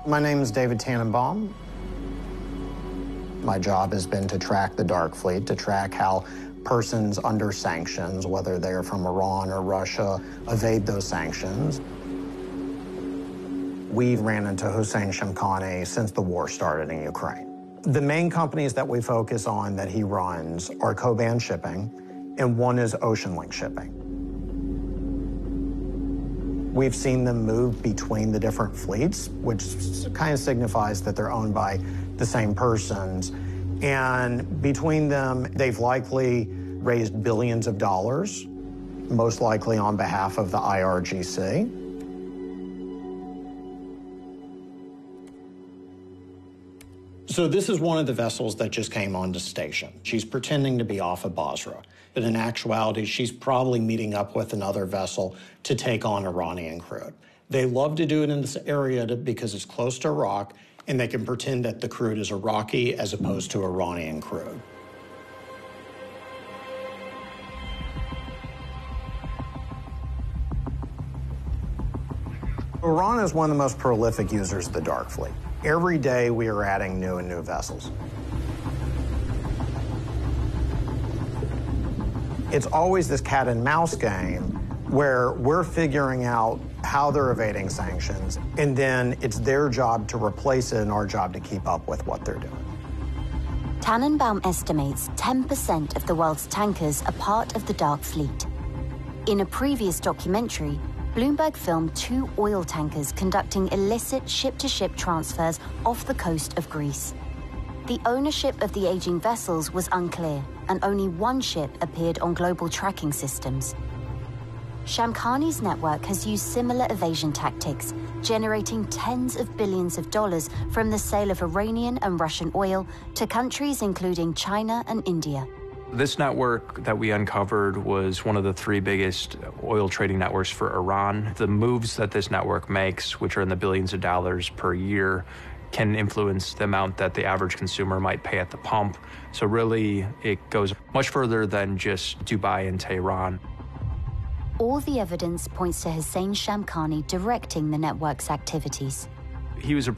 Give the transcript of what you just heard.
My name is David Tannenbaum. My job has been to track the dark fleet, to track how persons under sanctions, whether they're from Iran or Russia, evade those sanctions. We ran into Hossein Shamkhani since the war started in Ukraine. The main companies that we focus on that he runs are Koban Shipping, and one is OceanLink Shipping. We've seen them move between the different fleets, which kind of signifies that they're owned by the same persons. And between them, they've likely raised billions of dollars, most likely on behalf of the IRGC. So this is one of the vessels that just came onto station. She's pretending to be off of Basra, but in actuality, she's probably meeting up with another vessel to take on Iranian crude. They love to do it in this area because it's close to Iraq, and they can pretend that the crude is Iraqi as opposed to Iranian crude. Iran is one of the most prolific users of the dark fleet. Every day we are adding new and new vessels. It's always this cat and mouse game where we're figuring out how they're evading sanctions, and then it's their job to replace it and our job to keep up with what they're doing. Tannenbaum estimates 10% of the world's tankers are part of the dark fleet. In a previous documentary, Bloomberg filmed 2 oil tankers conducting illicit ship-to-ship transfers off the coast of Greece. The ownership of the aging vessels was unclear, and only one ship appeared on global tracking systems. Shamkhani's network has used similar evasion tactics, generating tens of billions of dollars from the sale of Iranian and Russian oil to countries including China and India. This network that we uncovered was one of the 3 biggest oil trading networks for Iran. The moves that this network makes, which are in the billions of dollars per year, can influence the amount that the average consumer might pay at the pump. So really, it goes much further than just Dubai and Tehran. All the evidence points to Hossein Shamkhani directing the network's activities. He was a